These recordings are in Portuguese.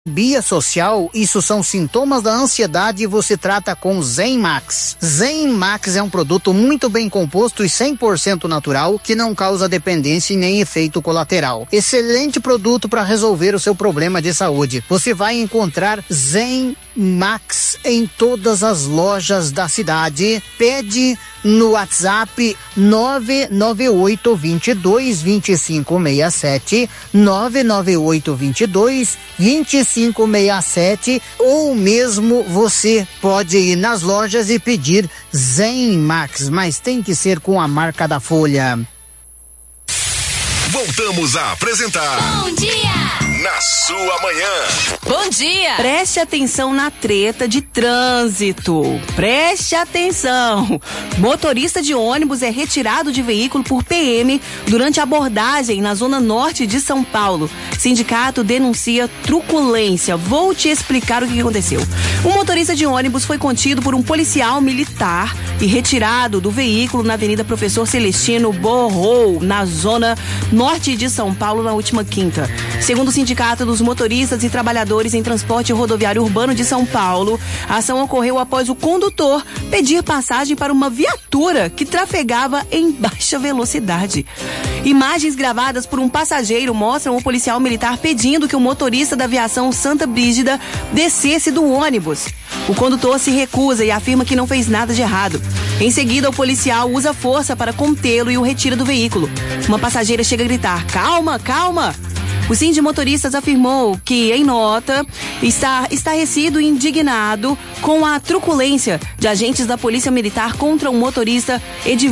Fobia social, isso são sintomas da ansiedade e você trata com Zen Max. Zen Max é um produto muito bem composto e 100% natural que não causa dependência e nem efeito colateral. Excelente produto para resolver o seu problema de saúde. Você vai encontrar Zen Max em todas as lojas da cidade. Pede no WhatsApp 998222567, 998222567, ou mesmo você pode ir nas lojas e pedir Zen Max, mas tem que ser com a marca da Folha. Voltamos a apresentar Bom Dia na sua manhã. Bom dia. Preste atenção na treta de trânsito. Preste atenção. Motorista de ônibus é retirado de veículo por PM durante abordagem na zona norte de São Paulo. Sindicato denuncia truculência. Vou te explicar o que aconteceu. Um motorista de ônibus foi contido por um policial militar e retirado do veículo na Avenida Professor Celestino Borrou, na zona norte de São Paulo, na última quinta. Segundo o Sindicato dos Motoristas e Trabalhadores em Transporte Rodoviário Urbano de São Paulo, a ação ocorreu após o condutor pedir passagem para uma viatura que trafegava em baixa velocidade. Imagens gravadas por um passageiro mostram o policial militar pedindo que o motorista da aviação Santa Brígida descesse do ônibus. O condutor se recusa e afirma que não fez nada de errado. Em seguida, o policial usa força para contê-lo e o retira do veículo. Uma passageira chega a gritar: "Calma, calma!" O Sindicato de Motoristas afirmou que, em nota, está estarrecido e indignado com a truculência de agentes da Polícia Militar contra o motorista Ed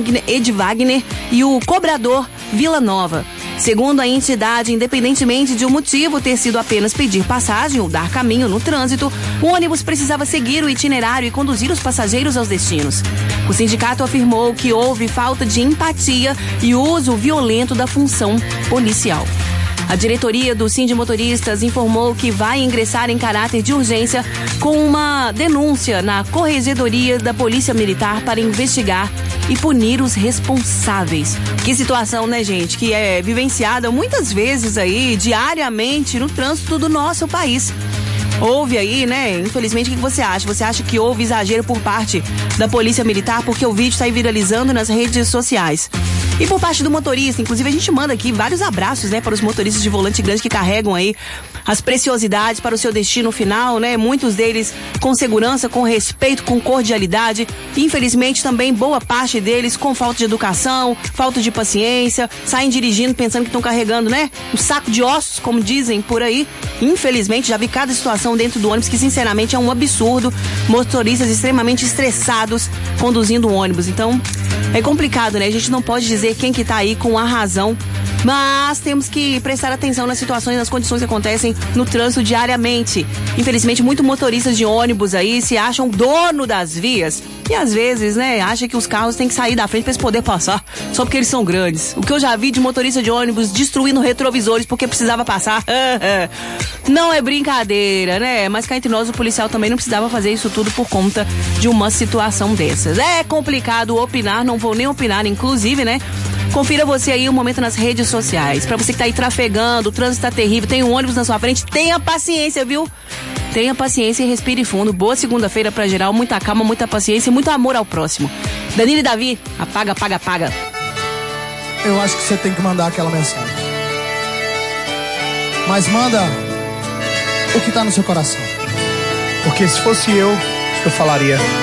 Wagner e o cobrador Vila Nova. Segundo a entidade, independentemente de o motivo ter sido apenas pedir passagem ou dar caminho no trânsito, o ônibus precisava seguir o itinerário e conduzir os passageiros aos destinos. O sindicato afirmou que houve falta de empatia e uso violento da função policial. A diretoria do Sindicato de Motoristas informou que vai ingressar em caráter de urgência com uma denúncia na Corregedoria da Polícia Militar para investigar e punir os responsáveis. Que situação, né, gente? Que é vivenciada muitas vezes aí, diariamente, no trânsito do nosso país. Houve aí, né? Infelizmente, o que você acha? Você acha que houve exagero por parte da Polícia Militar porque o vídeo está aí viralizando nas redes sociais? E por parte do motorista, inclusive a gente manda aqui vários abraços, né, para os motoristas de volante grande que carregam aí as preciosidades para o seu destino final, né? Muitos deles com segurança, com respeito, com cordialidade. Infelizmente também boa parte deles com falta de educação, falta de paciência, saem dirigindo pensando que estão carregando, né, um saco de ossos, como dizem por aí. Infelizmente já vi cada situação dentro do ônibus que sinceramente é um absurdo. Motoristas extremamente estressados conduzindo o ônibus. Então é complicado, né? A gente não pode dizer quem que tá aí com a razão, mas temos que prestar atenção nas situações, nas condições que acontecem no trânsito diariamente. Infelizmente, muitos motoristas de ônibus aí se acham dono das vias e às vezes, né, acha que os carros têm que sair da frente para eles poderem passar, só porque eles são grandes. O que eu já vi de motorista de ônibus destruindo retrovisores porque precisava passar, não é brincadeira, né? Mas cá entre nós, o policial também não precisava fazer isso tudo por conta de uma situação dessas. É complicado opinar, não vou nem opinar, inclusive, né? Confira você aí um momento nas redes sociais. Pra você que tá aí trafegando, o trânsito tá terrível, tem um ônibus na sua frente, tenha paciência, viu? Tenha paciência e respire fundo. Boa segunda-feira pra geral, muita calma, muita paciência e muito amor ao próximo. Danilo e Davi, apaga, apaga, apaga. Eu acho que você tem que mandar aquela mensagem. Mas manda o que tá no seu coração. Porque se fosse eu falaria: